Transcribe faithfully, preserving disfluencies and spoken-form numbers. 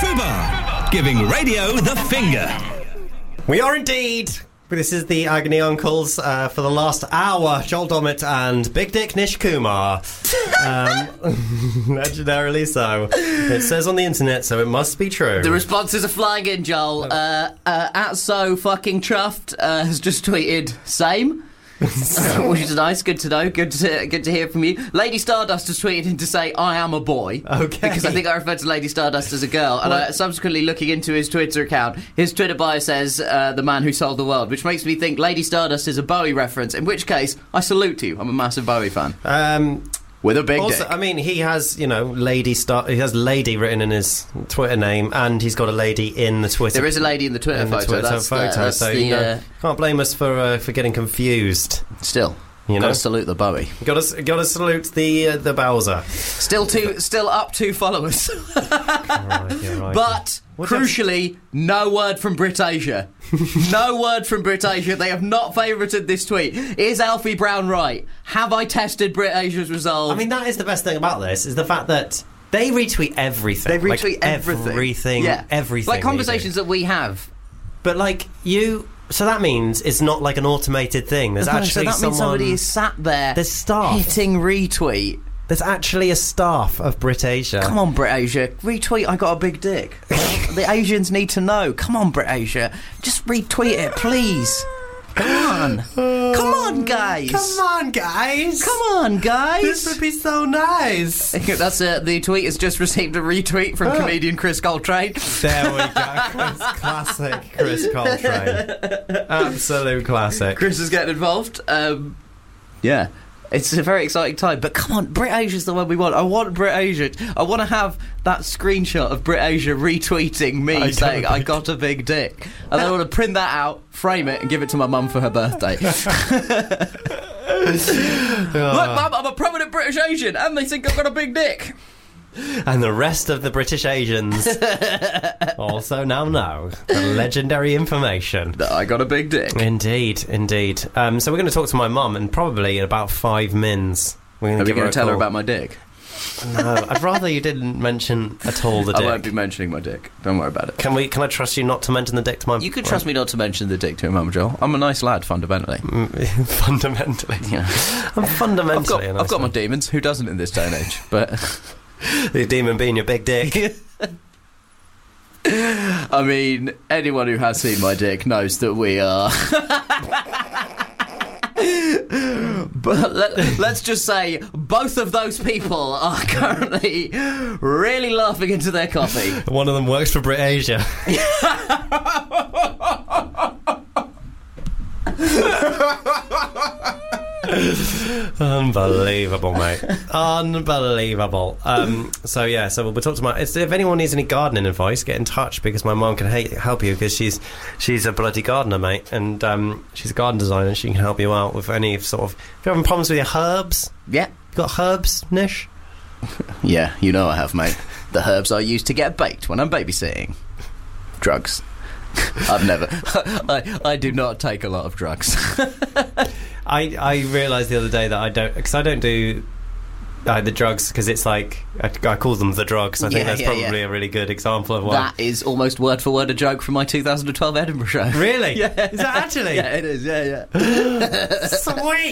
Fubar, giving radio the finger. We are indeed. This is the Agony Uncles uh, for the last hour. Joel Dommett and Big Dick Nish Kumar. Um, legendarily so. It says on the internet, so it must be true. The responses are flying in, Joel. Uh, uh, at so fucking chuffed uh, has just tweeted, same. Which is nice, good to know, good to good to hear from you. Lady Stardust has tweeted in to say, I am a boy. Okay. Because I think I referred to Lady Stardust as a girl. And I, subsequently looking into his Twitter account, his Twitter bio says, uh, the man who sold the world, which makes me think Lady Stardust is a Bowie reference, in which case, I salute you. I'm a massive Bowie fan. Um... With a big also, dick. I mean, he has, you know, Lady Star. He has Lady written in his Twitter name, and he's got a lady in the Twitter. There is a lady in the Twitter in the photo. Twitter that's photo. The, that's so the, you know, uh, can't blame us for uh, for getting confused. Still, you know, gotta salute the Bowie. Got to got to salute the uh, the Bowser. Still two, still up two followers. right, yeah, right. But What crucially, no word from BritAsia. No word from BritAsia. They have not favourited this tweet. Is Alfie Brown right? Have I tested BritAsia's resolve? I mean, that is the best thing about this, is the fact that they retweet everything. They retweet like, everything. Everything. Yeah. Everything. Like conversations that we have. But, like, you... So that means it's not like an automated thing. There's No, actually so that someone... means somebody is sat there There's staff. hitting retweet. There's actually a staff of BritAsia. Come on, BritAsia. Retweet, I got a big dick. The Asians need to know. Come on, BritAsia. Just retweet it, please. Come on. Come on, guys. Come on, guys. Come on, guys. This would be so nice. That's uh, the tweet has just received a retweet from Oh. comedian Chris Coltrane. There we go. Chris, classic Chris Coltrane. Absolute classic. Chris is getting involved. Um, yeah. It's a very exciting time, but come on, BritAsia's the one we want. I want BritAsia. I want to have that screenshot of BritAsia retweeting me I saying, don't- I got a big dick. And then I want to print that out, frame it, and give it to my mum for her birthday. Look, Mum, I'm a prominent British Asian, and they think I've got a big dick. And the rest of the British Asians also now know the legendary information. That I got a big dick. Indeed, indeed. Um, so we're going to talk to my mum, and probably in about five mins. We're Are going we to going to tell her call. about my dick? No, I'd rather you didn't mention at all the dick. I won't be mentioning my dick. Don't worry about it. Can we? Can I trust you not to mention the dick to my? You could trust me not to mention the dick to him, Mum, Joel. I'm a nice lad, fundamentally. fundamentally, Yeah. I'm fundamentally. I've got, a I've nice got my man. demons. Who doesn't in this day and age? But The demon being your big dick. I mean, anyone who has seen my dick knows that we are. But let, let's just say both of those people are currently really laughing into their coffee. One of them works for BritAsia. Unbelievable, mate. Unbelievable. Um, so yeah, so we'll talk to my. If anyone needs any gardening advice, get in touch, because my mum can ha- help you, because she's she's a bloody gardener, mate, and um, she's a garden designer. She can help you out with any sort of. If you're having problems with your herbs, Yeah. you got herbs, Nish? Yeah, you know I have, mate. The herbs I use to get baked when I'm babysitting. Drugs. I've never. I, I do not take a lot of drugs. I I realised the other day that I don't, because I don't do uh, the drugs, because it's like I, I call them the drugs. I think Yeah, that's yeah, probably yeah. a really good example of one. That is almost word for word a joke from my two thousand twelve Edinburgh show. Really? Yeah. Is that actually? Yeah, it is. Yeah, yeah. Sweet.